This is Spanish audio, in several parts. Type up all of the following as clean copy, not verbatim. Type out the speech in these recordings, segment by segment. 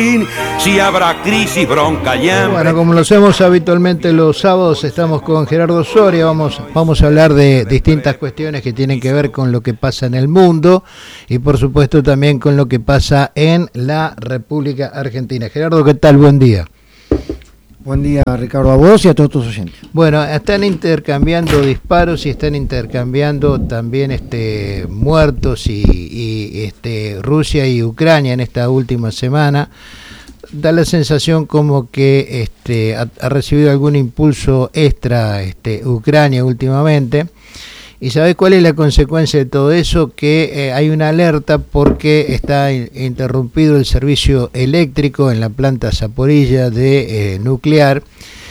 Si habrá crisis, bronca y hambre. Bueno, como lo hacemos habitualmente los sábados, estamos con Gerardo Soria. Vamos a hablar de distintas cuestiones que tienen que ver con lo que pasa en el mundo y por supuesto también con lo que pasa en la República Argentina. Gerardo, ¿qué tal? Buen día. Buen día, Ricardo, a vos y a todos tus oyentes. Bueno, están intercambiando disparos y están intercambiando también muertos y Rusia y Ucrania en esta última semana. Da la sensación como que ha recibido algún impulso extra Ucrania últimamente. ¿Y sabés cuál es la consecuencia de todo eso? Que hay una alerta porque está interrumpido el servicio eléctrico en la planta Zaporilla de nuclear.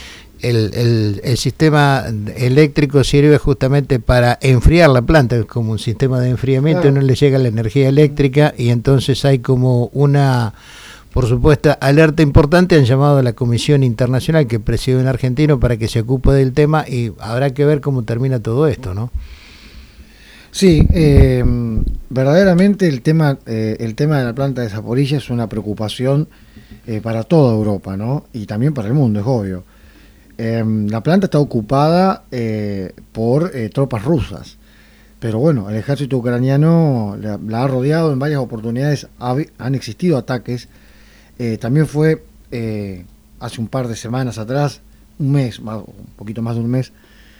El sistema eléctrico sirve justamente para enfriar la planta, es como un sistema de enfriamiento, claro. No le llega la energía eléctrica y entonces hay como una, por supuesto, alerta importante. Han llamado a la Comisión Internacional que preside un argentino para que se ocupe del tema y habrá que ver cómo termina todo esto, ¿no? Sí, verdaderamente el tema de la planta de Zaporilla es una preocupación para toda Europa, ¿no? Y también para el mundo, es obvio. La planta está ocupada por tropas rusas, pero bueno, el ejército ucraniano la ha rodeado en varias oportunidades, han existido ataques. También fue hace un par de semanas atrás, un poquito más de un mes,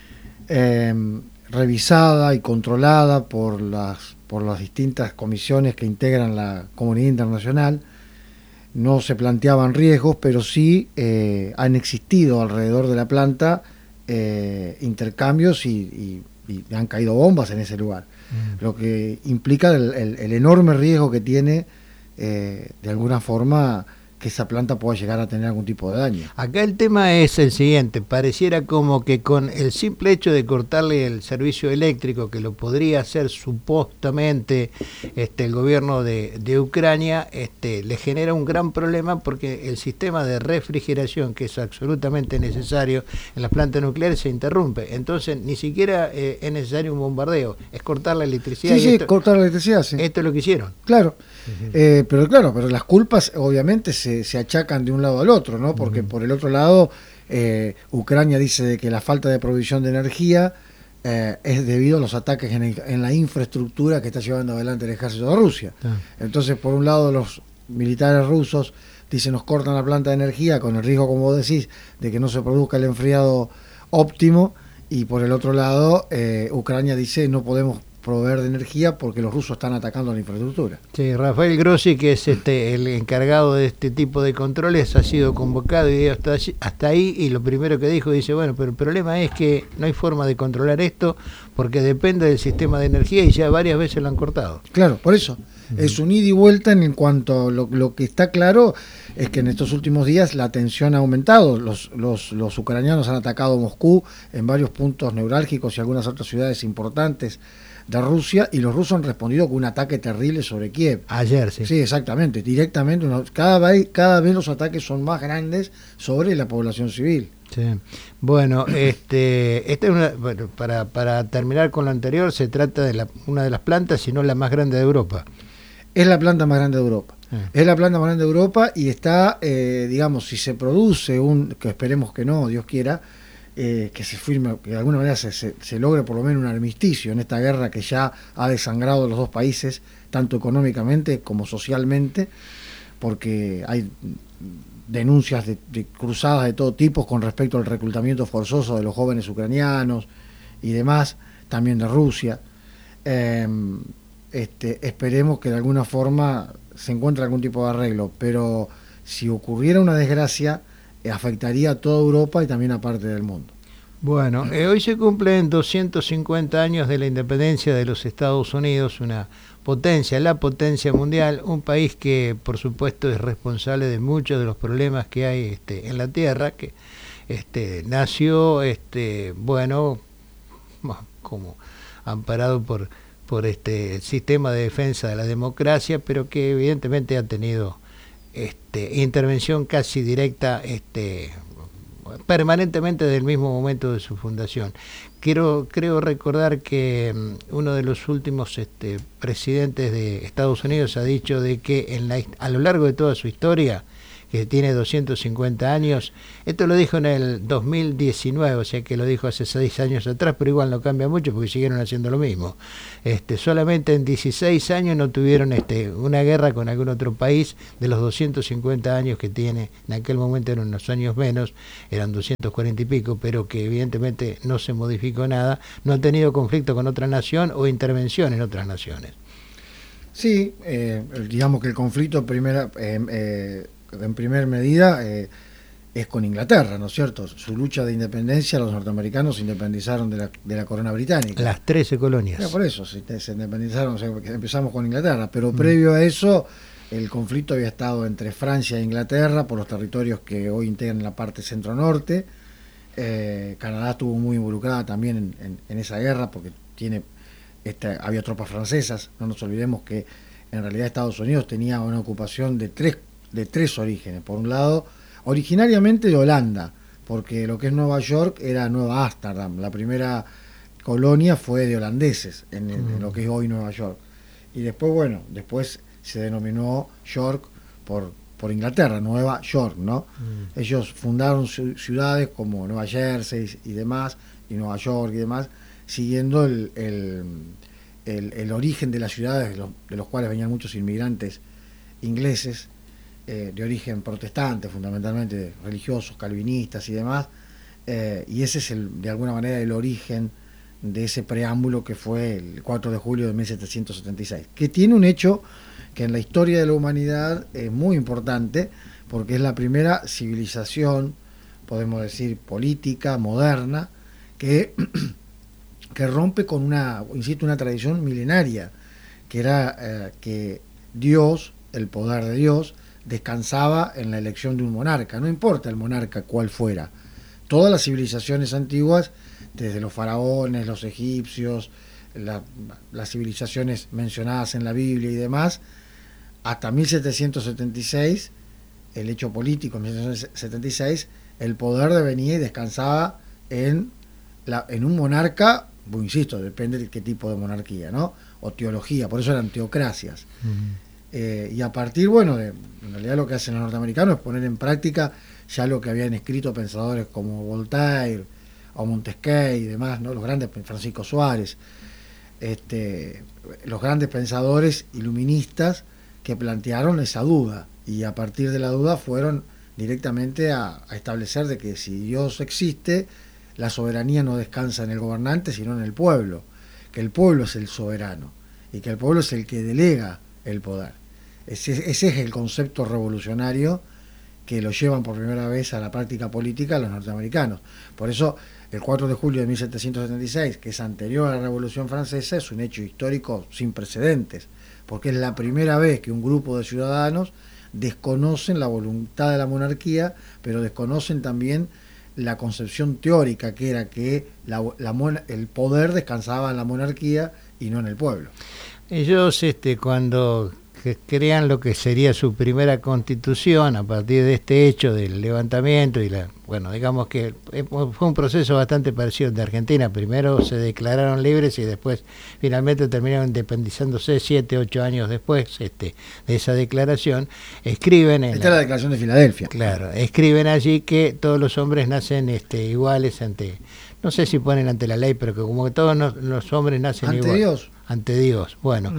revisada y controlada por las distintas comisiones que integran la comunidad internacional. No se planteaban riesgos, pero sí han existido alrededor de la planta intercambios y han caído bombas en ese lugar, lo que implica el enorme riesgo que tiene de alguna forma que esa planta pueda llegar a tener algún tipo de daño. Acá el tema es el siguiente: pareciera como que con el simple hecho de cortarle el servicio eléctrico, que lo podría hacer supuestamente el gobierno de Ucrania, le genera un gran problema porque el sistema de refrigeración, que es absolutamente necesario en las plantas nucleares, se interrumpe. Entonces ni siquiera es necesario un bombardeo, es cortar la electricidad. Sí, cortar la electricidad, sí. Esto es lo que hicieron. Claro, pero las culpas obviamente se achacan de un lado al otro, ¿no? Porque por el otro lado, Ucrania dice de que la falta de provisión de energía es debido a los ataques en la infraestructura que está llevando adelante el ejército de Rusia. Entonces, por un lado, los militares rusos dicen nos cortan la planta de energía con el riesgo, como vos decís, de que no se produzca el enfriado óptimo, y por el otro lado, Ucrania dice no podemos proveer de energía porque los rusos están atacando la infraestructura. Sí, Rafael Grossi, que es el encargado de este tipo de controles, ha sido convocado y hasta ahí, y lo primero que dice, bueno, pero el problema es que no hay forma de controlar esto porque depende del sistema de energía y ya varias veces lo han cortado. Claro, por eso. Es un ida y vuelta en cuanto a lo que está claro es que en estos últimos días la tensión ha aumentado. Los ucranianos han atacado Moscú en varios puntos neurálgicos y algunas otras ciudades importantes de Rusia, y los rusos han respondido con un ataque terrible sobre Kiev. Ayer, sí. Sí, exactamente, directamente. Cada vez los ataques son más grandes sobre la población civil. Sí. Bueno, bueno, para terminar con lo anterior, se trata de una de las plantas, si no la más grande de Europa. Es la planta más grande de Europa. Es la planta más grande de Europa y está, digamos, si se produce que esperemos que no, Dios quiera, que se firme, que de alguna manera se logre por lo menos un armisticio en esta guerra que ya ha desangrado a los dos países, tanto económicamente como socialmente, porque hay denuncias de cruzadas de todo tipo con respecto al reclutamiento forzoso de los jóvenes ucranianos y demás, también de Rusia. Esperemos que de alguna forma se encuentre algún tipo de arreglo, pero si ocurriera una desgracia, afectaría a toda Europa y también a parte del mundo. Bueno, hoy se cumplen 250 años de la independencia de los Estados Unidos, una potencia, la potencia mundial, un país que por supuesto es responsable de muchos de los problemas que hay en la Tierra, que nació, bueno, como amparado por el sistema de defensa de la democracia, pero que evidentemente ha tenido intervención casi directa permanentemente desde el mismo momento de su fundación. Creo recordar que uno de los últimos presidentes de Estados Unidos ha dicho de que a lo largo de toda su historia que tiene 250 años. Esto lo dijo en el 2019, o sea que lo dijo hace 6 años atrás, pero igual no cambia mucho porque siguieron haciendo lo mismo. Solamente en 16 años no tuvieron una guerra con algún otro país de los 250 años que tiene. En aquel momento eran unos años menos, eran 240 y pico, pero que evidentemente no se modificó nada, no han tenido conflicto con otra nación o intervención en otras naciones. Sí, digamos que el conflicto en primer medida es con Inglaterra, ¿no es cierto? Su lucha de independencia, los norteamericanos se independizaron de la corona británica. Las 13 colonias. Por eso se independizaron, o sea, empezamos con Inglaterra, pero previo a eso el conflicto había estado entre Francia e Inglaterra por los territorios que hoy integran la parte centro-norte. Canadá estuvo muy involucrada también en esa guerra porque había tropas francesas. No nos olvidemos que en realidad Estados Unidos tenía una ocupación de tres orígenes. Por un lado, originariamente de Holanda, porque lo que es Nueva York era Nueva Ámsterdam. La primera colonia fue de holandeses en lo que es hoy Nueva York. Y después se denominó York por Inglaterra, Nueva York, ¿no? Ellos fundaron ciudades como Nueva Jersey y demás, y Nueva York y demás, siguiendo el origen de las ciudades de los cuales venían muchos inmigrantes ingleses, de origen protestante, fundamentalmente religiosos, calvinistas y demás, y ese es de alguna manera el origen de ese preámbulo que fue el 4 de julio de 1776, que tiene un hecho que en la historia de la humanidad es muy importante, porque es la primera civilización, podemos decir, política, moderna, que rompe con una tradición milenaria, que era que Dios, el poder de Dios, descansaba en la elección de un monarca, no importa el monarca cuál fuera. Todas las civilizaciones antiguas, desde los faraones, los egipcios, las civilizaciones mencionadas en la Biblia y demás, hasta 1776, el hecho político en 1776, el poder venía y descansaba en un monarca, insisto, depende de qué tipo de monarquía, ¿no? O teología, por eso eran teocracias. Y a partir, en realidad lo que hacen los norteamericanos es poner en práctica ya lo que habían escrito pensadores como Voltaire o Montesquieu y demás, ¿no? Los grandes, Francisco Suárez, los grandes pensadores iluministas que plantearon esa duda, y a partir de la duda fueron directamente a establecer de que si Dios existe, la soberanía no descansa en el gobernante, sino en el pueblo, que el pueblo es el soberano y que el pueblo es el que delega el poder. Ese es el concepto revolucionario que lo llevan por primera vez a la práctica política los norteamericanos. Por eso el 4 de julio de 1776, que es anterior a la Revolución Francesa, es un hecho histórico sin precedentes, porque es la primera vez que un grupo de ciudadanos desconocen la voluntad de la monarquía, pero desconocen también la concepción teórica, que era que el poder descansaba en la monarquía y no en el pueblo. Ellos, cuando crean lo que sería su primera constitución, a partir de este hecho del levantamiento digamos que fue un proceso bastante parecido al de Argentina. Primero se declararon libres y después finalmente terminaron independizándose 7, 8 años después de esa declaración. Escriben Esta es la Declaración de Filadelfia. Claro, escriben allí que todos los hombres nacen iguales ante, no sé si ponen ante la ley, pero que como que todos los hombres nacen iguales. ¿Ante Dios? Ante Dios.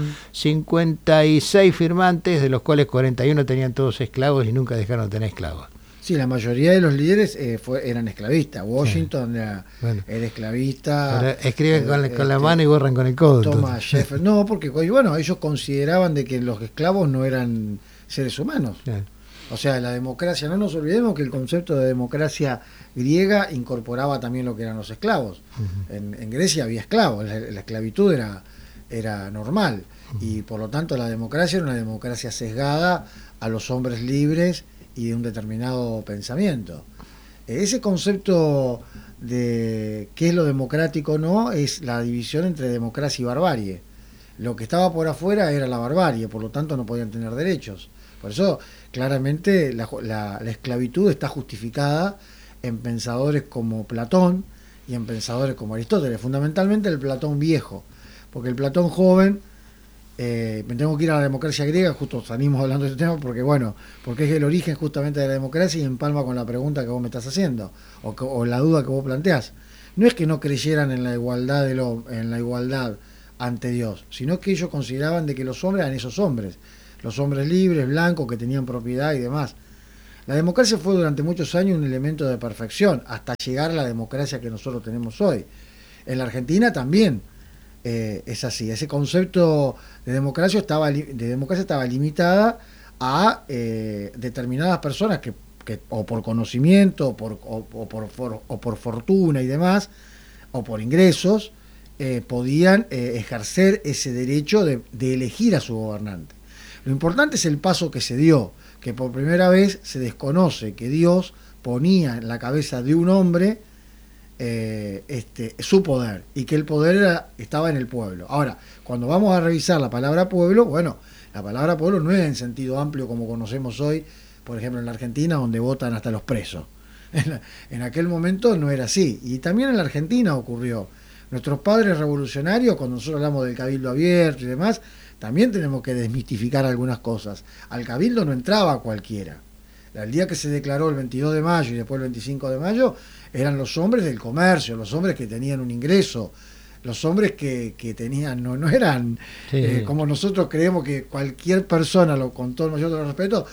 56 firmantes, de los cuales 41 tenían todos esclavos y nunca dejaron de tener esclavos. Sí, la mayoría de los líderes eran esclavistas. Washington era esclavista. Ahora escriben con la mano y borran con el codo. Thomas Jefferson. No, porque ellos consideraban de que los esclavos no eran seres humanos. Claro. O sea, la democracia, no nos olvidemos que el concepto de democracia griega incorporaba también lo que eran los esclavos. En Grecia había esclavos, la esclavitud era normal, y por lo tanto la democracia era una democracia sesgada a los hombres libres y de un determinado pensamiento. Ese concepto de qué es lo democrático o no es la división entre democracia y barbarie. Lo que estaba por afuera era la barbarie, por lo tanto no podían tener derechos. Por eso claramente la esclavitud está justificada en pensadores como Platón y en pensadores como Aristóteles, fundamentalmente el Platón viejo, porque el Platón joven Me tengo que ir a la democracia griega, justo salimos hablando de este tema, porque es el origen justamente de la democracia y empalma con la pregunta que vos me estás haciendo, o la duda que vos planteás. No es que no creyeran en la igualdad en la igualdad ante Dios, sino que ellos consideraban de que los hombres eran esos hombres, los hombres libres, blancos, que tenían propiedad y demás. La democracia fue durante muchos años un elemento de perfección, hasta llegar a la democracia que nosotros tenemos hoy. En la Argentina también es así. Ese concepto de democracia estaba limitada a determinadas personas que o por conocimiento, o por fortuna y demás, o por ingresos, podían ejercer ese derecho de elegir a su gobernante. Lo importante es el paso que se dio, que por primera vez se desconoce que Dios ponía en la cabeza de un hombre su poder, y que el poder estaba en el pueblo. Ahora, cuando vamos a revisar la palabra pueblo, bueno, la palabra pueblo no es en sentido amplio como conocemos hoy, por ejemplo en la Argentina, donde votan hasta los presos. En aquel momento no era así, y también en la Argentina ocurrió. Nuestros padres revolucionarios, cuando nosotros hablamos del cabildo abierto y demás, también tenemos que desmistificar algunas cosas. Al cabildo no entraba cualquiera. El día que se declaró el 22 de mayo y después el 25 de mayo, eran los hombres del comercio, los hombres que tenían un ingreso, los hombres que tenían, no eran como nosotros creemos que cualquier persona, con todo el mayor de los respetos,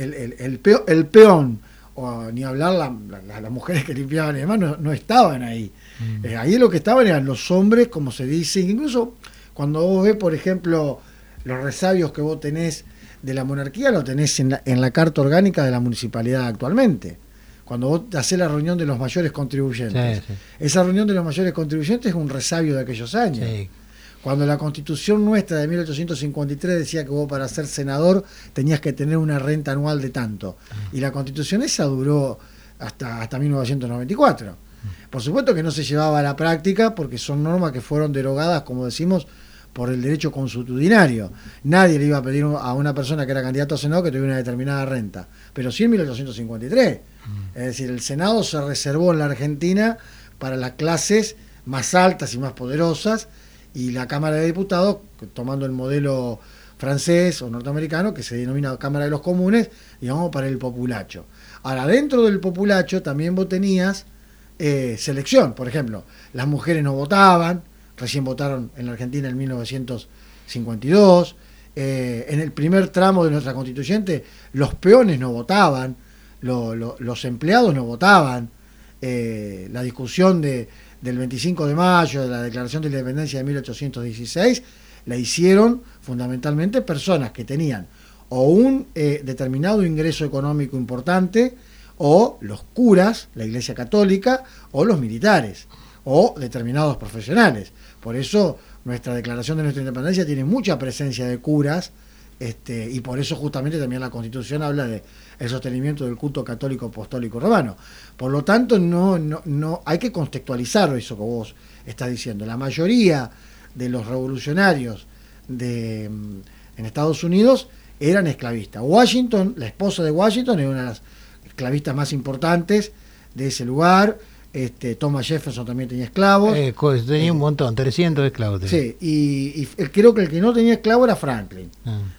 el peón, o ni hablar las mujeres que limpiaban y demás, no estaban ahí. Ahí lo que estaban eran los hombres, como se dice, incluso cuando vos ves, por ejemplo, los resabios que vos tenés de la monarquía, lo tenés en la carta orgánica de la municipalidad actualmente. Cuando vos hacés la reunión de los mayores contribuyentes. Sí. Esa reunión de los mayores contribuyentes es un resabio de aquellos años. Sí. Cuando la Constitución nuestra de 1853 decía que vos para ser senador tenías que tener una renta anual de tanto. Y la Constitución esa duró hasta 1994. Por supuesto que no se llevaba a la práctica porque son normas que fueron derogadas, como decimos, por el derecho consuetudinario. Nadie le iba a pedir a una persona que era candidato a Senado que tuviera una determinada renta. Pero sí en 1853. Es decir, el Senado se reservó en la Argentina para las clases más altas y más poderosas, y la Cámara de Diputados, tomando el modelo francés o norteamericano, que se denomina Cámara de los Comunes, digamos, para el populacho. Ahora, dentro del populacho también vos tenías selección. Por ejemplo, las mujeres no votaban, recién votaron en la Argentina en 1952. En el primer tramo de nuestra constituyente, los peones no votaban, los empleados no votaban. La discusión del 25 de mayo, de la Declaración de la Independencia de 1816, la hicieron fundamentalmente personas que tenían o un determinado ingreso económico importante, o los curas, la Iglesia Católica, o los militares, o determinados profesionales. Por eso nuestra declaración de nuestra independencia tiene mucha presencia de curas, y por eso justamente también la Constitución habla de el sostenimiento del culto católico apostólico romano. Por lo tanto, no hay que contextualizar eso que vos estás diciendo. La mayoría de los revolucionarios en Estados Unidos eran esclavistas. Washington, la esposa de Washington, era una de las esclavistas más importantes de ese lugar. Thomas Jefferson también tenía esclavos. Tenía un montón, 300 esclavos. Sí, y creo que el que no tenía esclavo era Franklin,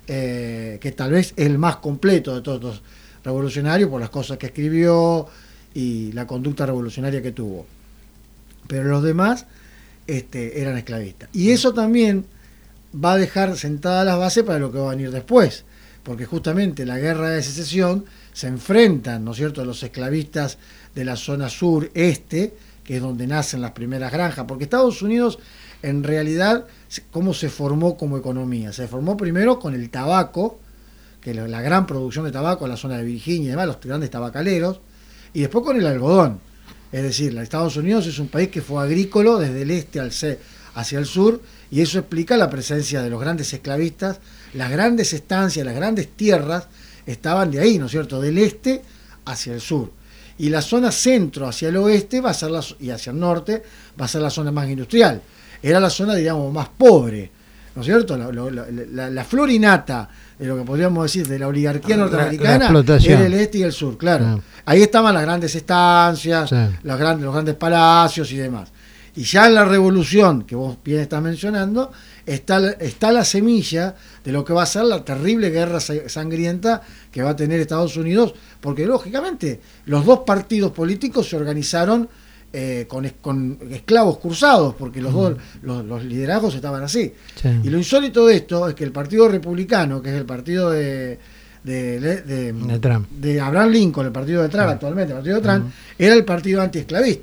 que tal vez es el más completo de todos los revolucionarios por las cosas que escribió y la conducta revolucionaria que tuvo. Pero los demás eran esclavistas. Y eso también va a dejar sentadas las bases para lo que va a venir después, porque justamente la guerra de secesión se enfrentan, ¿no es cierto?, los esclavistas de la zona sur-este, que es donde nacen las primeras granjas, porque Estados Unidos, en realidad, ¿cómo se formó como economía? Se formó primero con el tabaco, que la gran producción de tabaco en la zona de Virginia y demás, los grandes tabacaleros, y después con el algodón. Es decir, Estados Unidos es un país que fue agrícola desde el este hacia el sur, y eso explica la presencia de los grandes esclavistas. Las grandes estancias, las grandes tierras estaban de ahí, ¿no es cierto?, del este hacia el sur. Y la zona centro hacia el oeste va a ser y hacia el norte va a ser la zona más industrial. Era la zona, digamos, más pobre, ¿no es cierto? La florinata de lo que podríamos decir de la oligarquía norteamericana era el este y el sur, claro. Ahí estaban las grandes estancias, los grandes palacios y demás. Y ya en la revolución, que vos bien estás mencionando, está la semilla de lo que va a ser la terrible guerra sangrienta que va a tener Estados Unidos, porque lógicamente los dos partidos políticos se organizaron con esclavos cruzados, porque los liderazgos estaban así. Sí. Y lo insólito de esto es que el Partido Republicano, que es el partido de Trump. Abraham Lincoln, el partido de Trump actualmente, el partido de Trump, era el partido antiesclavista.